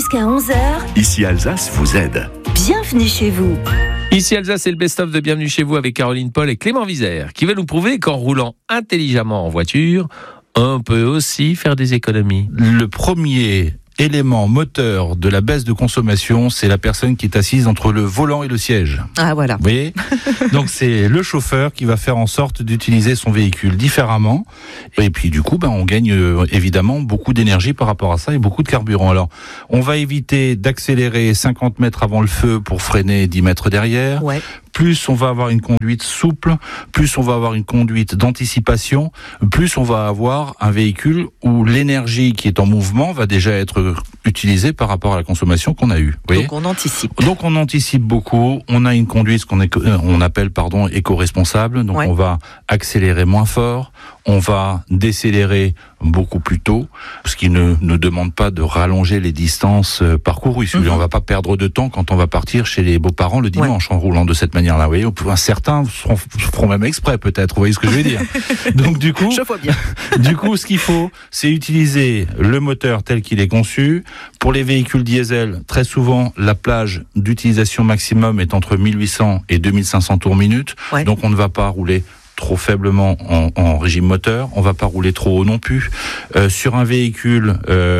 jusqu'à 11h. Ici Alsace vous aide. Bienvenue chez vous. Ici Alsace, c'est le best-of de Bienvenue chez vous avec Caroline Paul et Clément Vizère, qui va nous prouver qu'en roulant intelligemment en voiture, on peut aussi faire des économies. Le premier élément moteur de la baisse de consommation, c'est la personne qui est assise entre le volant et le siège. Ah voilà. Vous voyez ? Donc c'est le chauffeur qui va faire en sorte d'utiliser son véhicule différemment. Et puis du coup, on gagne évidemment beaucoup d'énergie par rapport à ça et beaucoup de carburant. Alors, on va éviter d'accélérer 50 mètres avant le feu pour freiner 10 mètres derrière. Ouais. Plus on va avoir une conduite souple, plus on va avoir une conduite d'anticipation, plus on va avoir un véhicule où l'énergie qui est en mouvement va déjà être utilisée par rapport à la consommation qu'on a eue. Donc on anticipe. Donc on anticipe beaucoup, on a une conduite on appelle éco-responsable, donc on va accélérer moins fort, on va décélérer beaucoup plus tôt, ce qui ne demande pas de rallonger les distances parcourues. On va pas perdre de temps quand on va partir chez les beaux-parents le dimanche en roulant de cette manière-là. Vous voyez, certains feront même exprès peut-être, vous voyez ce que je veux dire. Donc du coup, je vois bien. Du coup, ce qu'il faut, c'est utiliser le moteur tel qu'il est conçu. Pour les véhicules diesel, très souvent, la plage d'utilisation maximum est entre 1800 et 2500 tours minute. Ouais. Donc on ne va pas rouler trop faiblement en régime moteur, on va pas rouler trop haut non plus. Sur un véhicule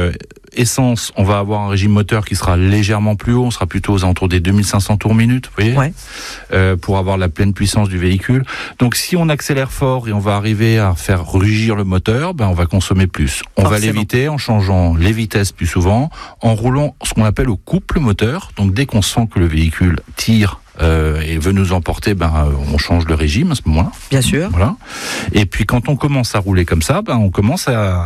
essence, on va avoir un régime moteur qui sera légèrement plus haut, on sera plutôt aux alentours des 2500 tours minute, vous voyez, pour avoir la pleine puissance du véhicule. Donc si on accélère fort et on va arriver à faire rugir le moteur, on va consommer plus. On va l'éviter en changeant les vitesses plus souvent, en roulant ce qu'on appelle au couple moteur. Donc dès qu'on sent que le véhicule tire et veut nous emporter, on change le régime à ce moment-là. Bien sûr. Voilà. Et puis quand on commence à rouler comme ça, on commence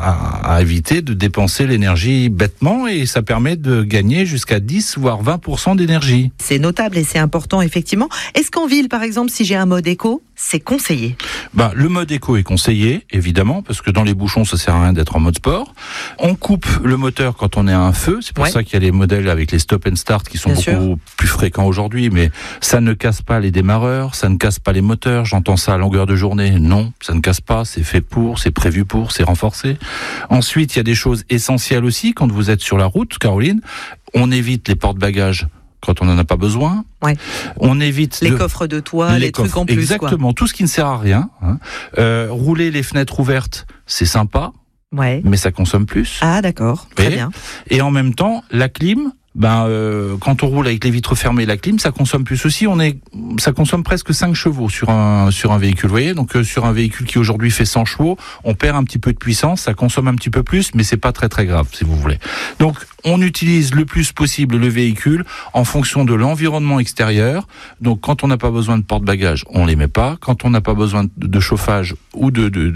à éviter de dépenser l'énergie bêtement et ça permet de gagner jusqu'à 10 voire 20% d'énergie. C'est notable et c'est important effectivement. Est-ce qu'en ville, par exemple, si j'ai un mode éco, c'est conseillé ? Le mode éco est conseillé, évidemment, parce que dans les bouchons, ça sert à rien d'être en mode sport. On coupe le moteur quand on est à un feu. C'est pour ça qu'il y a les modèles avec les stop and start qui sont beaucoup plus fréquents aujourd'hui, mais ça ne casse pas les démarreurs, ça ne casse pas les moteurs. J'entends ça à longueur de journée. Non, ça ne casse pas. C'est fait pour, c'est prévu pour, c'est renforcé. Ensuite, il y a des choses essentielles aussi quand vous êtes sur la route, Caroline. On évite les porte-bagages quand on n'en a pas besoin. Ouais. On évite les coffres de toit, les trucs en plus. Exactement, tout ce qui ne sert à rien. Rouler les fenêtres ouvertes, c'est sympa, mais ça consomme plus. Ah d'accord, très bien. Et en même temps, la clim, quand on roule avec les vitres fermées, la clim, ça consomme plus aussi. Ça consomme presque 5 chevaux sur un véhicule. Vous voyez, donc sur un véhicule qui aujourd'hui fait 100 chevaux, on perd un petit peu de puissance, ça consomme un petit peu plus, mais c'est pas très très grave si vous voulez. Donc on utilise le plus possible le véhicule en fonction de l'environnement extérieur. Donc quand on n'a pas besoin de porte-bagages, on les met pas. Quand on n'a pas besoin de chauffage ou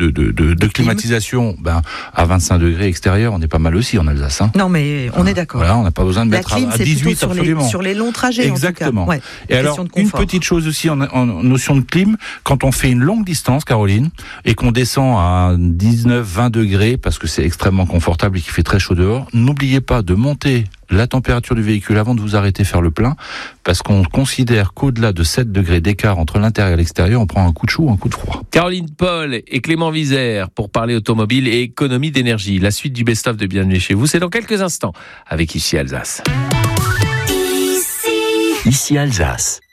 de climatisation, à 25 degrés extérieur, on est pas mal aussi en Alsace. Non mais on est d'accord. Voilà, on n'a pas besoin de mettre clim, à 18 sur absolument. Sur les longs trajets. Exactement. En tout cas. Et alors une petite chose aussi en notion de clim, quand on fait une longue distance, Caroline, et qu'on descend à 19-20 degrés parce que c'est extrêmement confortable et qu'il fait très chaud dehors, n'oubliez pas de monter la température du véhicule avant de vous arrêter faire le plein, parce qu'on considère qu'au-delà de 7 degrés d'écart entre l'intérieur et l'extérieur, on prend un coup de chaud ou un coup de froid. Caroline Paul et Clément Vizère pour parler automobile et économie d'énergie. La suite du best-of de Bienvenue chez vous, c'est dans quelques instants avec Ici Alsace. Ici Alsace.